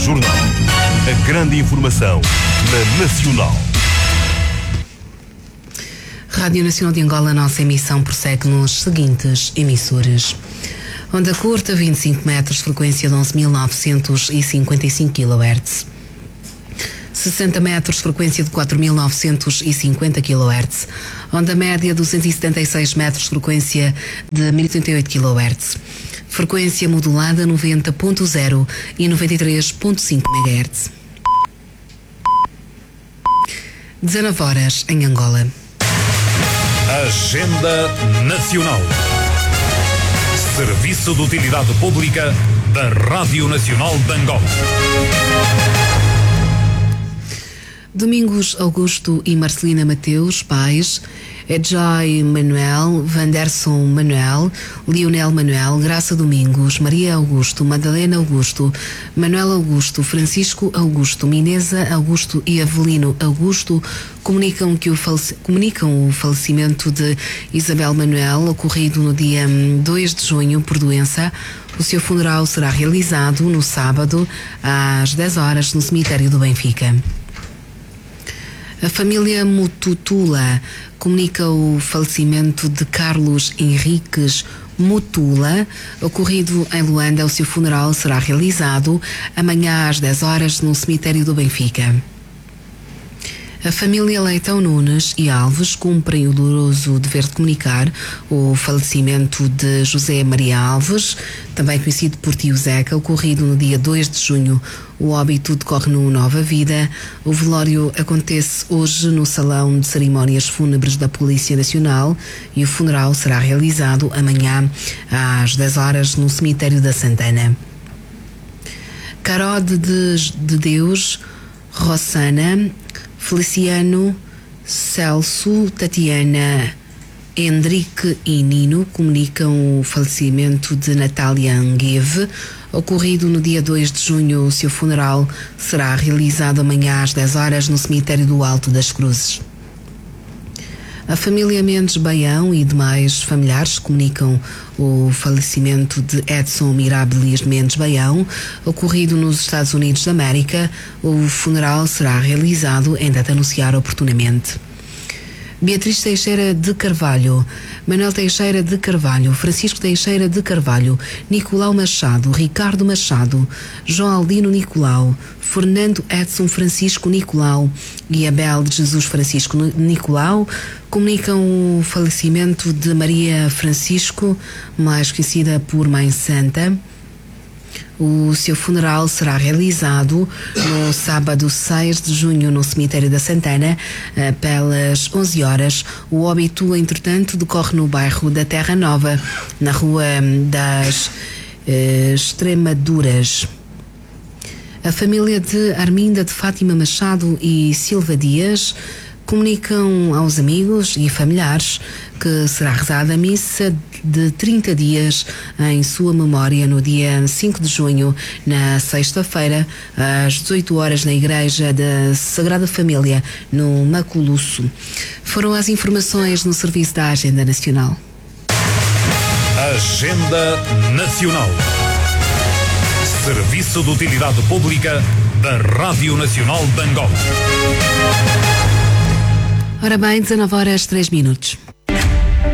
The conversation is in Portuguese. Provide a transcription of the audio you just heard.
Jornal. A grande informação na Nacional. Rádio Nacional de Angola, nossa emissão prossegue nos seguintes emissores. Onda curta, 25 metros, frequência de 11.955 kHz. 60 metros, frequência de 4.950 kHz. Onda média, 276 metros, frequência de 1.088 kHz. Frequência modulada, 90.0 e 93.5 MHz. 19 horas em Angola. Agenda Nacional. Serviço de Utilidade Pública da Rádio Nacional de Angola. Domingos Augusto e Marcelina Mateus, pais. Joy Manuel, Vanderson Manuel, Lionel Manuel, Graça Domingos, Maria Augusto, Madalena Augusto, Manuel Augusto, Francisco Augusto, Minesa Augusto e Avelino Augusto comunicam o falecimento de Isabel Manuel, ocorrido no dia 2 de junho por doença. O seu funeral será realizado no sábado às 10 horas no cemitério do Benfica. A família Mututula comunica o falecimento de Carlos Henriques Mutula, ocorrido em Luanda. O seu funeral será realizado amanhã às 10 horas no cemitério do Benfica. A família Leitão Nunes e Alves cumprem o doloroso dever de comunicar o falecimento de José Maria Alves, também conhecido por Tio Zeca, ocorrido no dia 2 de junho. O óbito decorre no Nova Vida. O velório acontece hoje no Salão de Cerimónias Fúnebres da Polícia Nacional e o funeral será realizado amanhã às 10 horas no cemitério da Santana. Carode de Deus, Rossana, Feliciano, Celso, Tatiana, Hendrique e Nino comunicam o falecimento de Natália Angueve, ocorrido no dia 2 de junho. O seu funeral será realizado amanhã às 10 horas no cemitério do Alto das Cruzes. A família Mendes Baião e demais familiares comunicam o falecimento de Edson Mirabilis Mendes Baião, ocorrido nos Estados Unidos da América. O funeral será realizado em data a anunciar oportunamente. Beatriz Teixeira de Carvalho, Manuel Teixeira de Carvalho, Francisco Teixeira de Carvalho, Nicolau Machado, Ricardo Machado, João Aldino Nicolau, Fernando Edson Francisco Nicolau e Abel de Jesus Francisco Nicolau comunicam o falecimento de Maria Francisco, mais conhecida por Mãe Santa. O seu funeral será realizado no sábado 6 de junho no cemitério da Santana, pelas 11 horas. O óbito, entretanto, decorre no bairro da Terra Nova, na Rua das Extremaduras. A família de Arminda de Fátima Machado e Silva Dias comunicam aos amigos e familiares que será rezada a missa de 30 dias em sua memória no dia 5 de junho, na sexta-feira, às 18 horas na Igreja da Sagrada Família, no Maculuço. Foram as informações no serviço da Agenda Nacional. Agenda Nacional. Serviço de Utilidade Pública da Rádio Nacional de Angola. Ora bem, 19 horas 3 minutos.